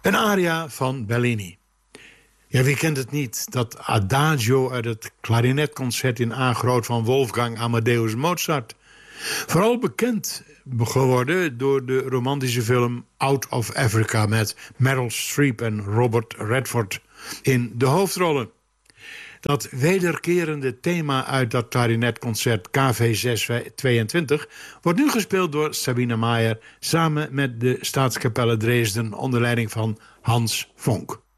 Een aria van Bellini. Ja, wie kent het niet? Dat adagio uit het klarinetconcert in A groot van Wolfgang Amadeus Mozart. Vooral bekend geworden door de romantische film Out of Africa met Meryl Streep en Robert Redford in de hoofdrollen. Dat wederkerende thema uit dat klarinetconcert KV 622 wordt nu gespeeld door Sabine Maier samen met de Staatskapelle Dresden onder leiding van Hans Vonk.